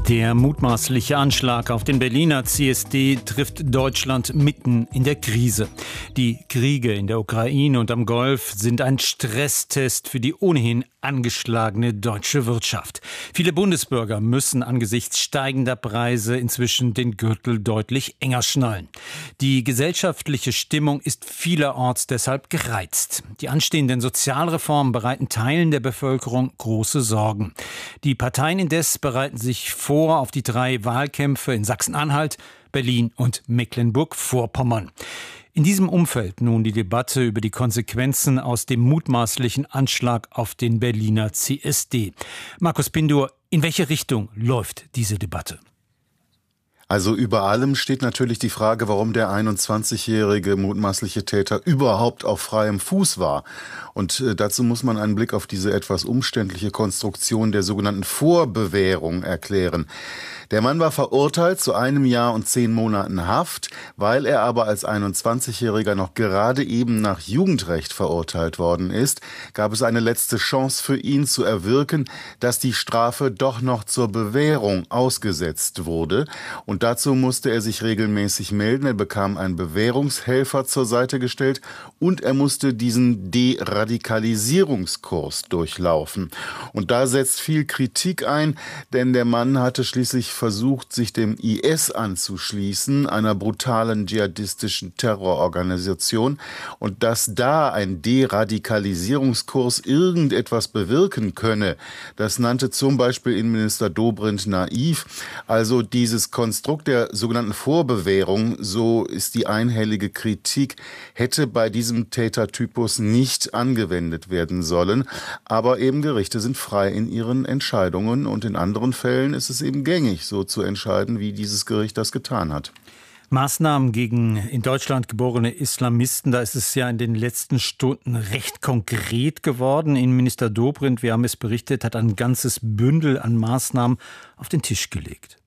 Der mutmaßliche Anschlag auf den Berliner CSD trifft Deutschland mitten in der Krise. Die Kriege in der Ukraine und am Golf sind ein Stresstest für die ohnehin angeschlagene deutsche Wirtschaft. Viele Bundesbürger müssen angesichts steigender Preise inzwischen den Gürtel deutlich enger schnallen. Die gesellschaftliche Stimmung ist vielerorts deshalb gereizt. Die anstehenden Sozialreformen bereiten Teilen der Bevölkerung große Sorgen. Die Parteien indes bereiten sich vor auf die 3 Wahlkämpfe in Sachsen-Anhalt, Berlin und Mecklenburg-Vorpommern. In diesem Umfeld nun die Debatte über die Konsequenzen aus dem mutmaßlichen Anschlag auf den Berliner CSD. Markus Pindur, in welche Richtung läuft diese Debatte? Also über allem steht natürlich die Frage, warum der 21-jährige mutmaßliche Täter überhaupt auf freiem Fuß war. Und dazu muss man einen Blick auf diese etwas umständliche Konstruktion der sogenannten Vorbewährung erklären. Der Mann war verurteilt zu 1 Jahr und 10 Monaten Haft, weil er aber als 21-Jähriger noch gerade eben nach Jugendrecht verurteilt worden ist, gab es eine letzte Chance für ihn zu erwirken, dass die Strafe doch noch zur Bewährung ausgesetzt wurde. Und dazu musste er sich regelmäßig melden. Er bekam einen Bewährungshelfer zur Seite gestellt und er musste diesen Deradikalisierungskurs durchlaufen. Und da setzt viel Kritik ein, denn der Mann hatte schließlich versucht, sich dem IS anzuschließen, einer brutalen dschihadistischen Terrororganisation. Und dass da ein Deradikalisierungskurs irgendetwas bewirken könne, das nannte zum Beispiel Innenminister Dobrindt naiv. Also dieses Konstrukt der sogenannten Vorbewährung, so ist die einhellige Kritik, hätte bei diesem Tätertypus nicht angewendet werden sollen. Aber eben Gerichte sind frei in ihren Entscheidungen und in anderen Fällen ist es eben gängig, so zu entscheiden, wie dieses Gericht das getan hat. Maßnahmen gegen in Deutschland geborene Islamisten, da ist es ja in den letzten Stunden recht konkret geworden. Innenminister Dobrindt, wir haben es berichtet, hat ein ganzes Bündel an Maßnahmen auf den Tisch gelegt.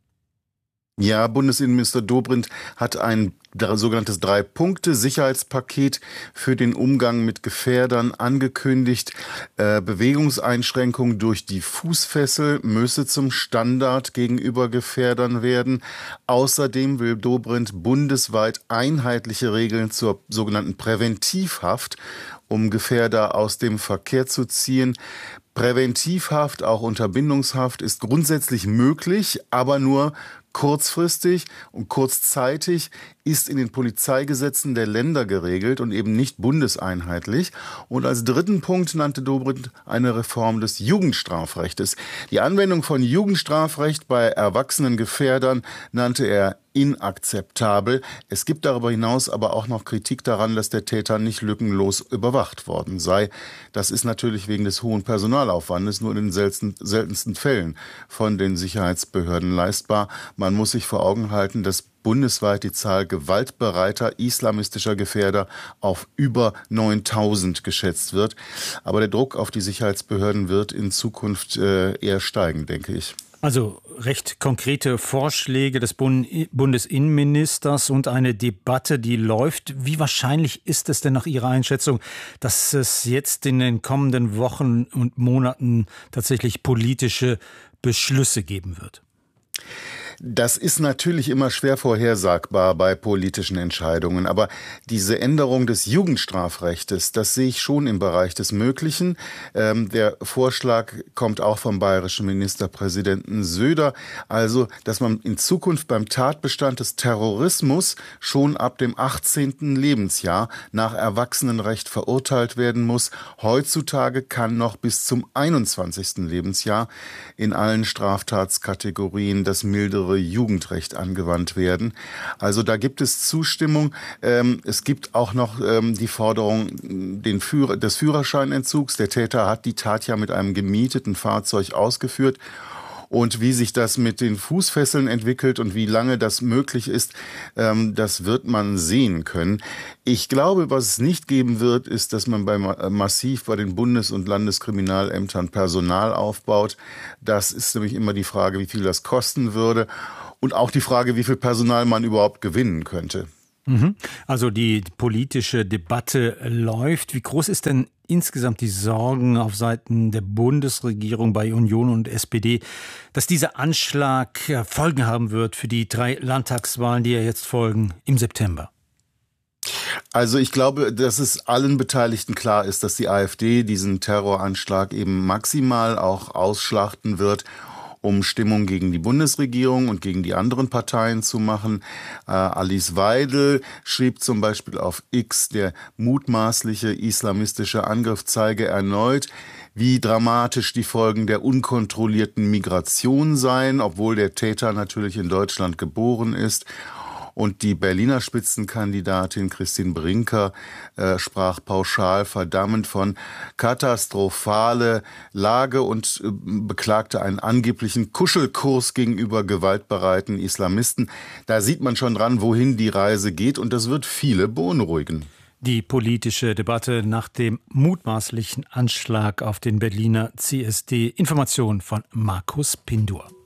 Ja, Bundesinnenminister Dobrindt hat ein sogenanntes 3-Punkte-Sicherheitspaket für den Umgang mit Gefährdern angekündigt. Bewegungseinschränkung durch die Fußfessel müsse zum Standard gegenüber Gefährdern werden. Außerdem will Dobrindt bundesweit einheitliche Regeln zur sogenannten Präventivhaft, um Gefährder aus dem Verkehr zu ziehen. Präventivhaft, auch Unterbindungshaft, ist grundsätzlich möglich, aber nur kurzfristig und kurzzeitig, ist in den Polizeigesetzen der Länder geregelt und eben nicht bundeseinheitlich. Und als 3. Punkt nannte Dobrindt eine Reform des Jugendstrafrechtes. Die Anwendung von Jugendstrafrecht bei erwachsenen Gefährdern nannte er inakzeptabel. Es gibt darüber hinaus aber auch noch Kritik daran, dass der Täter nicht lückenlos überwacht worden sei. Das ist natürlich wegen des hohen Personalaufwandes nur in den seltensten Fällen von den Sicherheitsbehörden leistbar. Man muss sich vor Augen halten, dass bundesweit die Zahl gewaltbereiter islamistischer Gefährder auf über 9.000 geschätzt wird. Aber der Druck auf die Sicherheitsbehörden wird in Zukunft eher steigen, denke ich. Also recht konkrete Vorschläge des Bundesinnenministers und eine Debatte, die läuft. Wie wahrscheinlich ist es denn nach Ihrer Einschätzung, dass es jetzt in den kommenden Wochen und Monaten tatsächlich politische Beschlüsse geben wird? Das ist natürlich immer schwer vorhersagbar bei politischen Entscheidungen. Aber diese Änderung des Jugendstrafrechtes, das sehe ich schon im Bereich des Möglichen. Der Vorschlag kommt auch vom bayerischen Ministerpräsidenten Söder. Also, dass man in Zukunft beim Tatbestand des Terrorismus schon ab dem 18. Lebensjahr nach Erwachsenenrecht verurteilt werden muss. Heutzutage kann noch bis zum 21. Lebensjahr in allen Straftatskategorien das mildere Jugendrecht angewandt werden. Also da gibt es Zustimmung. Es gibt auch noch die Forderung des Führerscheinentzugs. Der Täter hat die Tat ja mit einem gemieteten Fahrzeug ausgeführt. Und wie sich das mit den Fußfesseln entwickelt und wie lange das möglich ist, das wird man sehen können. Ich glaube, was es nicht geben wird, ist, dass man massiv bei den Bundes- und Landeskriminalämtern Personal aufbaut. Das ist nämlich immer die Frage, wie viel das kosten würde und auch die Frage, wie viel Personal man überhaupt gewinnen könnte. Also die politische Debatte läuft. Wie groß ist denn insgesamt die Sorgen auf Seiten der Bundesregierung bei Union und SPD, dass dieser Anschlag Folgen haben wird für die 3 Landtagswahlen, die ja jetzt folgen im September? Also ich glaube, dass es allen Beteiligten klar ist, dass die AfD diesen Terroranschlag eben maximal auch ausschlachten wird, um Stimmung gegen die Bundesregierung und gegen die anderen Parteien zu machen. Alice Weidel schrieb zum Beispiel auf X, der mutmaßliche islamistische Angriff zeige erneut, wie dramatisch die Folgen der unkontrollierten Migration seien, obwohl der Täter natürlich in Deutschland geboren ist. Und die Berliner Spitzenkandidatin Christine Brinker sprach pauschal verdammend von katastrophale Lage und beklagte einen angeblichen Kuschelkurs gegenüber gewaltbereiten Islamisten. Da sieht man schon dran, wohin die Reise geht, und das wird viele beunruhigen. Die politische Debatte nach dem mutmaßlichen Anschlag auf den Berliner CSD. Information von Markus Pindur.